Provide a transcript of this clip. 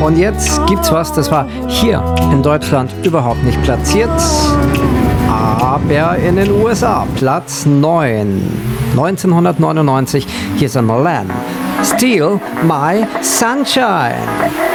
Und jetzt gibt's was, das war hier in Deutschland überhaupt nicht platziert, aber in den USA Platz 9. 1999, hier ist einmal Lamb. Steal My Sunshine.